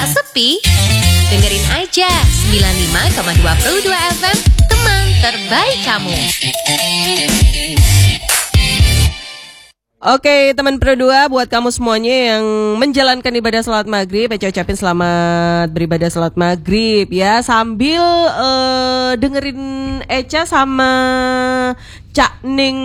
Sepi? Dengerin aja 95,2 Pro 2 FM, teman terbaik kamu. Oke, teman Pro 2, buat kamu semuanya yang menjalankan ibadah salat maghrib, saya ucapin selamat beribadah salat maghrib ya, sambil dengerin Eca sama Cak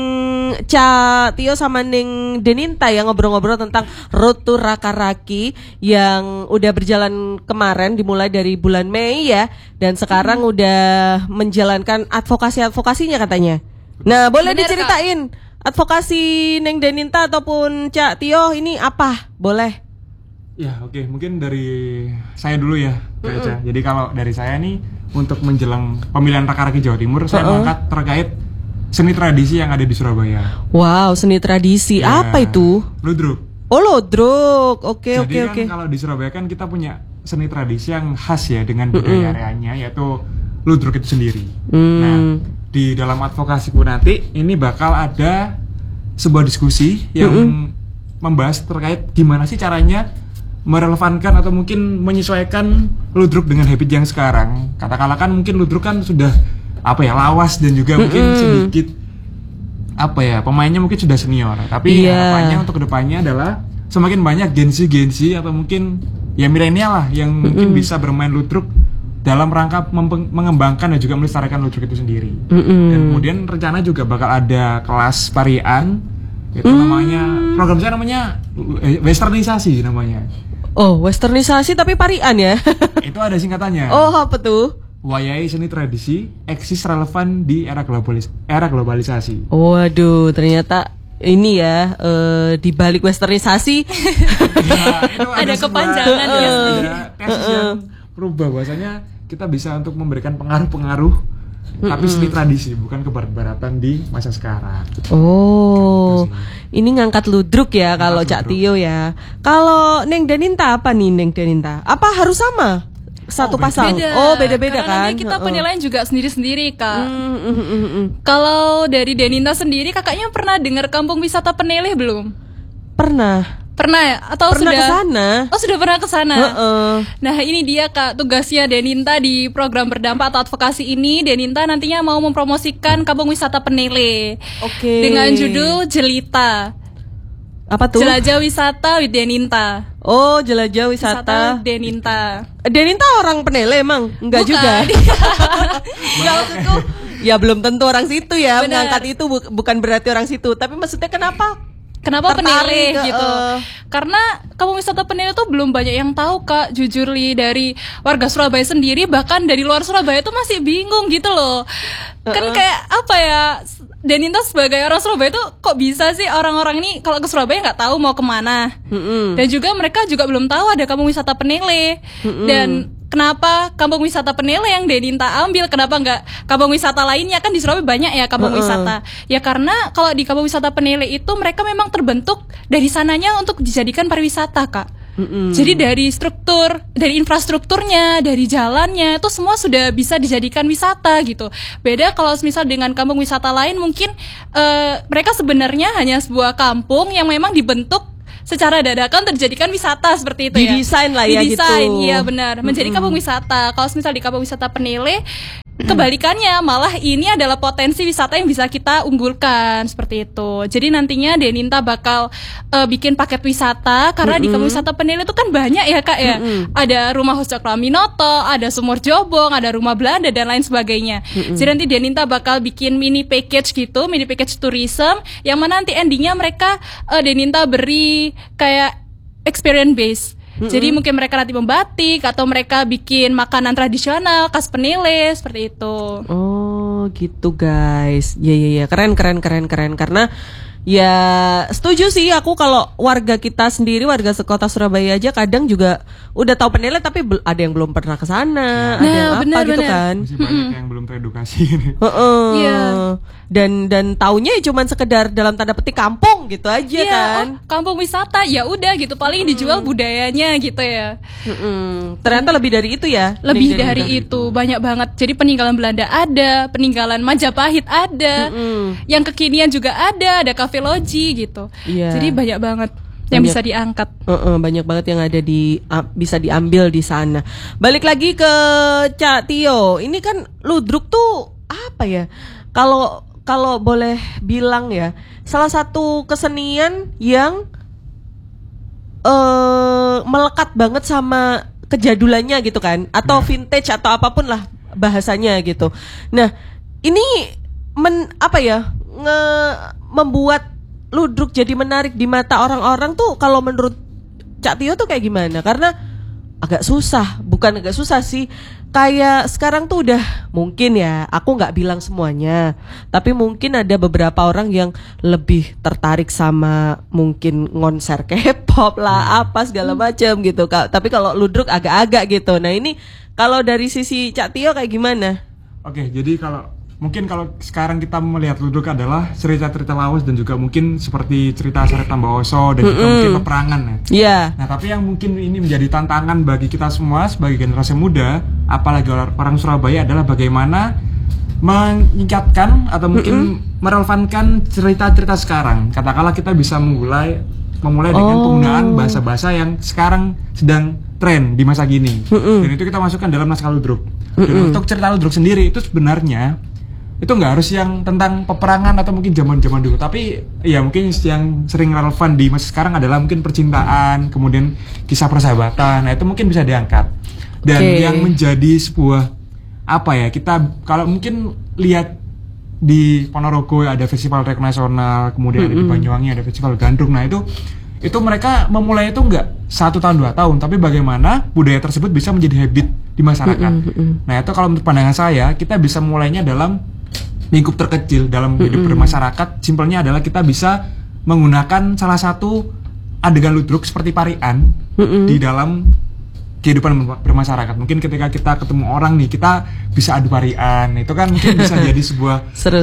Tio sama Ning Deninta yang ngobrol-ngobrol tentang Road to Raka-Raki yang udah berjalan kemarin, dimulai dari bulan Mei ya, dan sekarang udah menjalankan advokasinya katanya. Nah, boleh Bener, diceritain advokasi Neng Deninta ataupun Cak Tio ini apa? Boleh? Ya, oke. Mungkin dari saya dulu ya, Kak Eca. Jadi kalau dari saya nih, untuk menjelang pemilihan Raka-Raki Jawa Timur, saya mengangkat terkait seni tradisi yang ada di Surabaya. Wow, seni tradisi. Ya, Apa itu? Ludruk. Oh, Ludruk. Oke. Jadi kan kalau di Surabaya kan kita punya seni tradisi yang khas ya dengan budaya areanya, yaitu Ludruk itu sendiri. Nah, di dalam advokasiku nanti ini bakal ada sebuah diskusi yang membahas terkait gimana sih caranya merelevankan atau mungkin menyesuaikan Ludruk dengan habit yang sekarang. Katakanlah kan mungkin Ludruk kan sudah lawas dan juga mungkin sedikit pemainnya mungkin sudah senior. Tapi harapannya untuk kedepannya adalah semakin banyak gensi atau mungkin ya milenial lah yang mungkin bisa bermain Ludruk dalam rangka mengembangkan dan juga melestarikan Ludruk itu sendiri. Dan kemudian rencana juga bakal ada kelas parian, itu namanya, program saya namanya westernisasi namanya. Oh, westernisasi tapi parian ya? Itu ada singkatannya. Oh, apa tuh? Wayai seni tradisi eksis relevan di era globalisasi. Waduh, ternyata ini ya di balik westernisasi Ya, itu Ada kepanjangan ya. Ada tesis yang berubah bahwasanya kita bisa untuk memberikan pengaruh-pengaruh tapi seni tradisi, bukan kebarat-baratan di masa sekarang. Oh, Gitu ini ngangkat Ludruk ya kalau Cak Ludruk. Tio ya. Kalau Neng Deninta apa nih Neng Deninta? Apa harus sama? Satu pasang? Oh, beda-beda Karena kan? nanti kita penilaian juga sendiri-sendiri, Kak. Kalau dari Deninta sendiri, kakaknya pernah dengar kampung wisata Peneleh belum? Pernah Ya? Atau Pernah sudah kesana. Oh, sudah pernah ke sana. Heeh. Nah, ini dia Kak, tugasnya Deninta di program berdampak atau advokasi ini. Deninta nantinya mau mempromosikan kampung wisata Peneleh. Oke. Dengan judul Jelita. Apa tuh? Jelajah wisata with Deninta. Oh, jelajah wisata. with Deninta. Deninta orang Penele emang? Enggak Bukan. juga. Enggak, maksudku ya belum tentu orang situ ya. Benar. Mengangkat itu bukan berarti orang situ. Tapi maksudnya kenapa Kenapa tertarik Peneleh gitu? Karena kampung wisata Peneleh tuh belum banyak yang tahu, Kak. Jujur Li, dari warga Surabaya sendiri, bahkan dari luar Surabaya tuh masih bingung gitu loh. Kan kayak apa ya? Deninta sebagai orang Surabaya tuh kok bisa sih orang-orang ini kalau ke Surabaya nggak tahu mau kemana? Dan juga mereka juga belum tahu ada kampung wisata Peneleh. Dan kenapa kampung wisata Peneleh yang Deninta ambil, kenapa nggak kampung wisata lainnya? Kan di Surabaya banyak ya kampung wisata. Ya karena kalau di kampung wisata Peneleh itu mereka memang terbentuk dari sananya untuk dijadikan pariwisata, Kak. Jadi dari struktur, dari infrastrukturnya, dari jalannya itu semua sudah bisa dijadikan wisata gitu. Beda kalau misal dengan kampung wisata lain mungkin mereka sebenarnya hanya sebuah kampung yang memang dibentuk secara dadakan terjadikan wisata seperti itu ya. Didesain lah ya Didesain, gitu. iya benar. Menjadi kampung wisata. Kalau misal di kampung wisata Peneleh kebalikannya, malah ini adalah potensi wisata yang bisa kita unggulkan seperti itu. Jadi nantinya Deninta bakal bikin paket wisata karena di kampung wisata Peneleh itu kan banyak ya, Kak ya. Ada rumah Hos Coklaminoto, ada Sumur Jobong, ada rumah Belanda dan lain sebagainya. Jadi nanti Deninta bakal bikin mini package gitu, mini package tourism yang mana nanti endingnya mereka Deninta beri kayak experience base. Jadi mungkin mereka nanti membatik atau mereka bikin makanan tradisional khas Peneleh seperti itu. Oh, gitu guys. Ya. Keren. Karena ya setuju sih aku kalau warga kita sendiri, warga sekota Surabaya aja kadang juga udah tahu Peneleh tapi ada yang belum pernah ke sana, ada yang apa benar, gitu benar. kan. Masih banyak yang belum teredukasi. Iya. Dan taunya cuma sekedar dalam tanda petik kampung gitu aja kan. Kampung wisata ya udah gitu, paling dijual budayanya gitu ya. Ternyata lebih dari itu ya. Lebih dari itu, banyak banget. Jadi peninggalan Belanda ada, peninggalan Majapahit ada, yang kekinian juga ada kafe loji gitu. Iya. Jadi banyak banget. yang Banyak. bisa diangkat. Banyak banget yang ada bisa diambil di sana. Balik lagi ke Cak Tio. Ini kan ludruk tuh apa ya? Kalau boleh bilang ya, salah satu kesenian yang melekat banget sama kejadulannya gitu kan, atau vintage atau apapun lah bahasanya gitu. Nah, ini membuat ludruk jadi menarik di mata orang-orang tuh kalau menurut Cak Tio tuh kayak gimana? Karena bukan agak susah sih. Kayak sekarang tuh udah mungkin ya, aku nggak bilang semuanya, tapi mungkin ada beberapa orang yang lebih tertarik sama mungkin konser K-pop lah, apa segala macam gitu. Tapi kalau ludruk agak-agak gitu. Nah ini kalau dari sisi Cak Tio kayak gimana? Oke, jadi kalau sekarang kita melihat ludruk adalah cerita-cerita lawas dan juga mungkin seperti cerita Syaret Tambah Oso dan juga mungkin peperangan ya. Iya. Nah, tapi yang mungkin ini menjadi tantangan bagi kita semua sebagai generasi muda, apalagi orang Surabaya, adalah bagaimana meningkatkan atau mungkin merelevankan cerita-cerita sekarang. Katakanlah kita bisa memulai dengan penggunaan bahasa-bahasa yang sekarang sedang tren di masa kini. Dan itu kita masukkan dalam naskah ludruk. Dan untuk cerita ludruk sendiri itu sebenarnya itu nggak harus yang tentang peperangan atau mungkin zaman-zaman dulu, tapi ya mungkin yang sering relevan di masa sekarang adalah mungkin percintaan, kemudian kisah persahabatan. Nah itu mungkin bisa diangkat. Dan yang menjadi sebuah kita kalau mungkin lihat di Ponorogo ada festival rek nasional, kemudian ada di Banyuwangi ada festival gandrung. Nah itu mereka memulai itu nggak 1 tahun 2 tahun, tapi bagaimana budaya tersebut bisa menjadi habit di masyarakat. Nah itu kalau menurut pandangan saya, kita bisa mulainya dalam lingkup terkecil dalam hidup bermasyarakat. Simpelnya adalah kita bisa menggunakan salah satu adegan ludruk seperti parian di dalam kehidupan bermasyarakat. Mungkin ketika kita ketemu orang nih, kita bisa adu parian. Itu kan mungkin bisa jadi sebuah seru.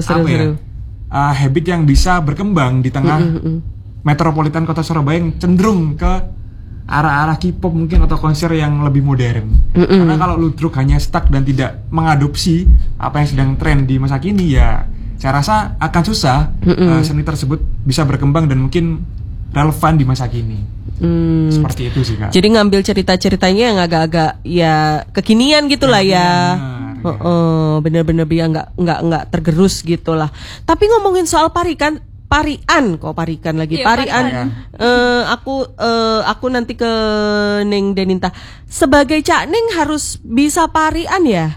Habit yang bisa berkembang di tengah metropolitan kota Surabaya yang cenderung ke arah-arah K-pop mungkin atau konser yang lebih modern. Karena kalau ludruk hanya stuck dan tidak mengadopsi apa yang sedang tren di masa kini, ya saya rasa akan susah seni tersebut bisa berkembang dan mungkin relevan di masa kini. Seperti itu sih Kak. Jadi ngambil cerita-ceritanya yang agak-agak ya kekinian gitulah ya. Bener-bener biar nggak tergerus gitulah. Tapi ngomongin soal parian. Aku nanti ke Neng Deninta. Sebagai Cak Neng harus bisa parian ya?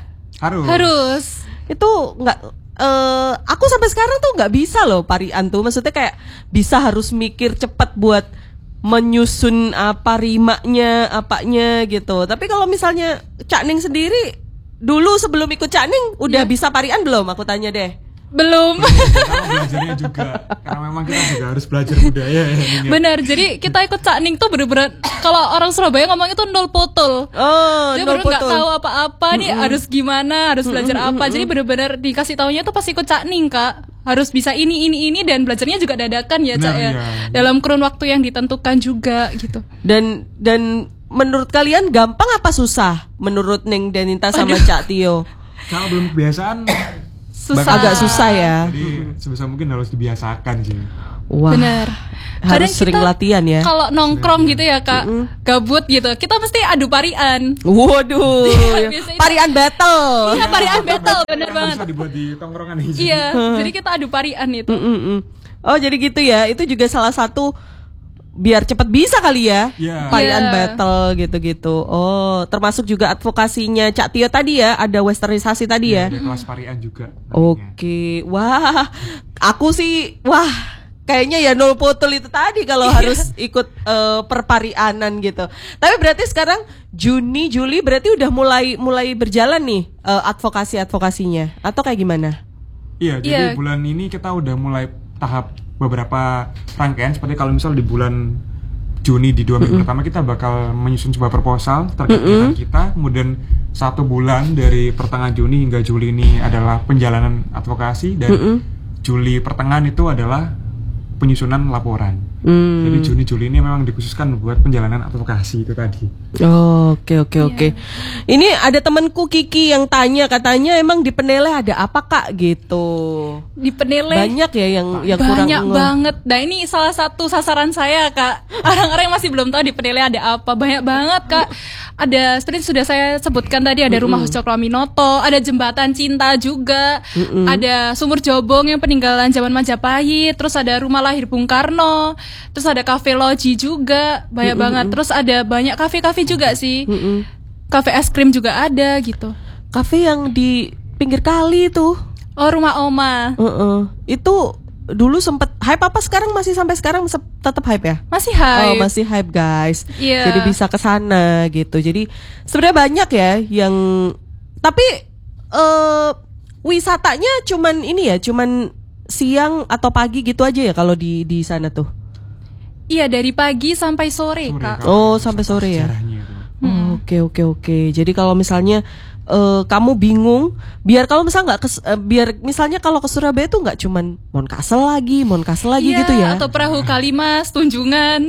Harus. Itu nggak. Aku sampai sekarang tuh nggak bisa loh parian tuh. Maksudnya kayak harus mikir cepat buat menyusun apa rimanya, apanya gitu. Tapi kalau misalnya Cak Neng sendiri dulu sebelum ikut Cak Neng udah bisa parian belum? Aku tanya deh. Belum. Karena belajarnya juga, karena memang kita juga harus belajar budaya ya. Benar, jadi kita ikut Cak Ning tuh bener-bener kalau orang Surabaya ngomong itu nol potol. Dia bener nggak tahu apa-apa nih harus gimana, harus belajar apa. Jadi bener-bener dikasih taunya tuh pas ikut Cak Ning Kak. Harus bisa ini dan belajarnya juga dadakan ya Cak ya. Dalam kurun waktu yang ditentukan juga gitu. Dan menurut kalian gampang apa susah? Menurut Neng Deninta sama Cak Tio? Kalau belum kebiasaan agak susah ya. Jadi sebisa mungkin harus dibiasakan sih. Wah. Bener. Harus sering latihan ya. Kalau nongkrong gitu ya Kak, gabut gitu, kita mesti adu parian. Waduh. Parian battle. Iya, parian battle, bener banget. Bisa dibuat di tongkrongan aja. Iya, jadi kita adu parian itu. Oh jadi gitu ya. Itu juga salah satu biar cepat bisa kali ya. Parian battle gitu-gitu. Oh, termasuk juga advokasinya Cak Tio tadi ya, ada westernisasi tadi ya. Ada kelas parian juga. Oke. Wah, aku sih kayaknya ya nol potol itu tadi kalau harus ikut perparianan gitu. Tapi berarti sekarang Juni, Juli berarti udah mulai berjalan nih advokasinya atau kayak gimana? Iya, jadi bulan ini kita udah mulai tahap beberapa rangkaian. Seperti kalau misal di bulan Juni di 2 minggu pertama kita bakal menyusun sebuah proposal terkait dengan kita. Kemudian 1 bulan dari pertengahan Juni hingga Juli ini adalah penjalanan advokasi, dan Juli pertengahan itu adalah penyusunan laporan. Jadi Juni-Juli ini memang dikhususkan buat penjalanan advokasi itu tadi. Oke. Ini ada temanku Kiki yang tanya, katanya emang di Peneleh ada apa Kak gitu. Di Peneleh Banyak ya yang kurang banyak banget. Nah ini salah satu sasaran saya Kak. Orang-orang yang masih belum tahu di Peneleh ada apa. Banyak banget Kak. Ada seperti sudah saya sebutkan tadi, ada rumah Coklaminoto, ada jembatan cinta juga, ada sumur Jobong yang peninggalan zaman Majapahit, terus ada rumah lahir Bung Karno, terus ada kafe loji juga, banyak banget. Terus ada banyak kafe-kafe juga sih. Kafe es krim juga ada gitu. Kafe yang di pinggir kali itu. Oh, rumah Oma. Itu dulu sempet hype apa, sekarang masih sampai sekarang tetap hype ya? Masih hype. Oh, masih hype guys. Iya. Jadi bisa ke sana gitu. Jadi sebenarnya banyak ya yang, tapi wisatanya cuman ini ya, cuman siang atau pagi gitu aja ya kalau di sana tuh. Iya, dari pagi sampai sore, Kak. Oh, sampai sore ya. Oke. Jadi kalau misalnya kamu bingung, biar kalau misalnya biar misalnya kalau ke Surabaya tuh nggak cuman Moncastle lagi Iya, gitu ya. Atau Perahu Kalimas, Tunjungan.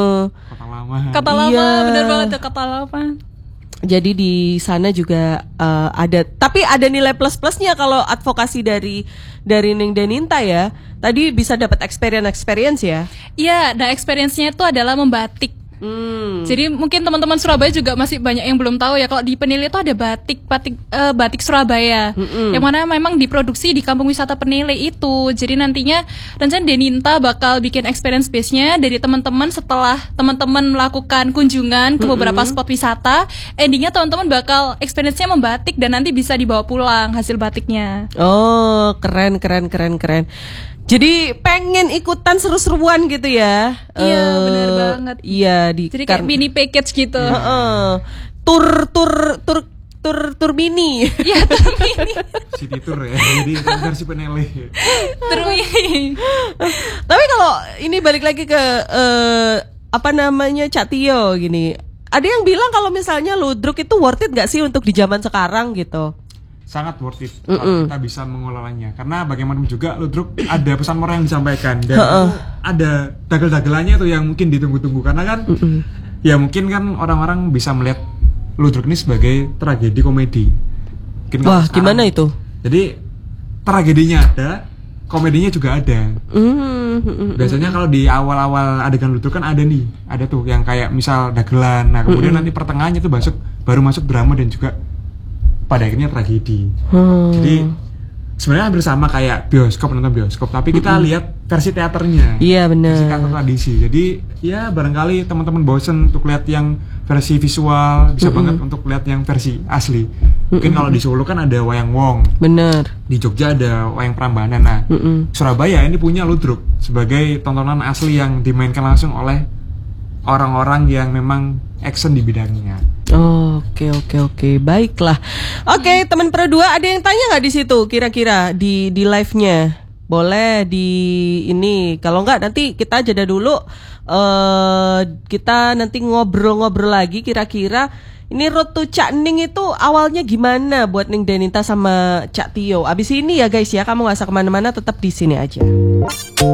Kata lama, Iya. bener banget tuh kata lama. Jadi di sana juga ada, tapi ada nilai plus-plusnya kalau advokasi dari Ning Deninta ya. Tadi bisa dapat experience ya. Iya, nah experience-nya itu adalah membatik. Jadi mungkin teman-teman Surabaya juga masih banyak yang belum tahu ya, kalau di Peneleh itu ada batik Surabaya, yang mana memang diproduksi di Kampung Wisata Peneleh itu. Jadi nantinya rencana Deninta bakal bikin experience base-nya dari teman-teman. Setelah teman-teman melakukan kunjungan ke beberapa spot wisata, endingnya teman-teman bakal experience-nya membatik dan nanti bisa dibawa pulang hasil batiknya. Oh, keren. Jadi pengen ikutan seru-seruan gitu ya? Iya, benar banget. Iya, Jadi kayak mini package gitu. Tur mini. Iya, tur mini. City tour ya. Jadi versi Peneleh. Tur mini. Tapi kalau ini balik lagi ke Cak Tio gini. Ada yang bilang kalau misalnya ludruk itu worth it gak sih untuk di zaman sekarang gitu? Sangat worth it kalau kita bisa mengelolanya, karena bagaimanapun juga ludruk ada pesan moral yang disampaikan dan itu ada dagel-dagelannya tuh yang mungkin ditunggu-tunggu, karena kan ya mungkin kan orang-orang bisa melihat ludruk ini sebagai tragedi komedi. Mungkin Wah, gimana itu? Jadi tragedinya ada, komedinya juga ada. Biasanya kalau di awal-awal adegan ludruk kan ada tuh yang kayak misal dagelan, nah kemudian nanti pertengahannya tuh baru masuk drama dan juga pada akhirnya tragedi. Jadi sebenarnya hampir sama kayak nonton bioskop, tapi kita lihat versi teaternya. Iya, benar. Versi teater tradisi. Jadi ya barangkali teman-teman bosen untuk lihat yang versi visual, bisa banget untuk lihat yang versi asli. Mungkin kalau di Solo kan ada wayang wong. Bener. Di Jogja ada wayang Prambanan. Nah, Surabaya ini punya ludruk sebagai tontonan asli yang dimainkan langsung oleh orang-orang yang memang action di bidangnya. Oke. Baiklah. Oke, teman Pro 2, ada yang tanya nggak di situ kira-kira di live-nya? Boleh di ini. Kalau nggak nanti kita jeda dulu. Kita nanti ngobrol-ngobrol lagi kira-kira ini Road to Cak Ning itu awalnya gimana buat Ning Deninta sama Cak Tio. Abis ini ya guys ya, kamu nggak usah kemana-mana, tetap di sini aja.